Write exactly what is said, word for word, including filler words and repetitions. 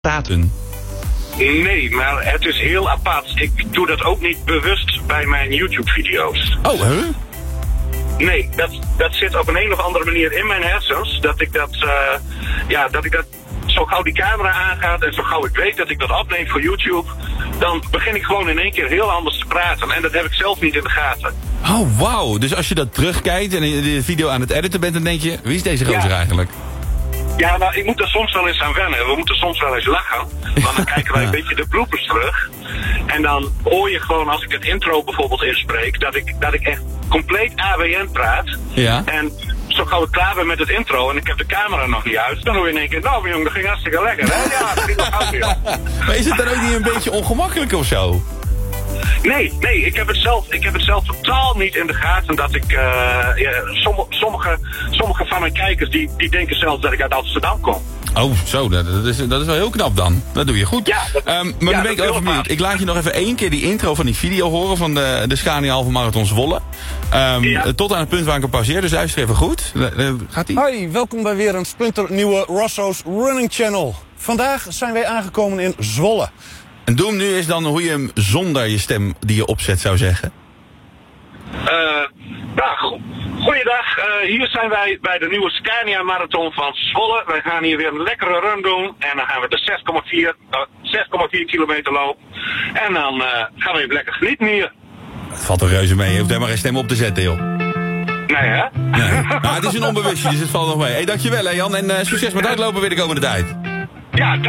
praten? Nee, maar het is heel apart. Ik doe dat ook niet bewust bij mijn YouTube-video's. Oh, hè? Nee, dat, dat zit op een, een of andere manier in mijn hersens. Dat ik dat, uh, ja, dat ik dat, zo gauw die camera aangaat en zo gauw ik weet dat ik dat opneem voor YouTube, dan begin ik gewoon in één keer heel anders te praten. En dat heb ik zelf niet in de gaten. Oh, wauw. Dus als je dat terugkijkt en de video aan het editen bent, dan denk je, wie is deze gozer Ja. eigenlijk? Ja, nou, ik moet er soms wel eens aan wennen. We moeten soms wel eens lachen. Want dan kijken wij een beetje de bloopers terug. En dan hoor je gewoon, als ik het intro bijvoorbeeld inspreek, dat ik, dat ik echt compleet A W N praat. Ja. En zo gauw ik klaar ben met het intro en ik heb de camera nog niet uit, dan hoor je in één keer, nou jongen, dat ging hartstikke lekker, hè? Ja, dat ging nog goed, ja. Maar is het dan ook niet een beetje ongemakkelijk of zo? Nee, nee, ik heb het zelf, ik heb het zelf totaal niet in de gaten dat ik, uh, ja, sommige, sommige, sommige van mijn kijkers, die, die denken zelfs dat ik uit Amsterdam kom. Oh, zo, dat is, dat is wel heel knap dan. Dat doe je goed. Ja, dat, um, maar ja, ben ik dat is over heel benieuwd. Ik laat je nog even één keer die intro van die video horen van de, de Scania Halve Marathon Zwolle. Um, Ja. Tot aan het punt waar ik hem pauzeer, dus luister even goed. Uh, gaat ie? Hoi, welkom bij weer een splinternieuwe Rosso's Running Channel. Vandaag zijn wij aangekomen in Zwolle. En doe hem nu eens dan hoe je hem zonder je stem die je opzet zou zeggen. Uh, nou, go- goeiedag. Uh, hier zijn wij bij de nieuwe Scania Marathon van Zwolle. Wij gaan hier weer een lekkere run doen. En dan gaan we de zes komma vier kilometer lopen. En dan uh, gaan we even lekker genieten hier. Het valt er reuze mee, je hoeft helemaal geen stem op te zetten, joh. Nee, hè? Nee. Nou, het is een onbewustje, dus het valt nog mee. Hey, dankjewel hè Jan, en uh, succes met uitlopen weer de komende tijd. Ja,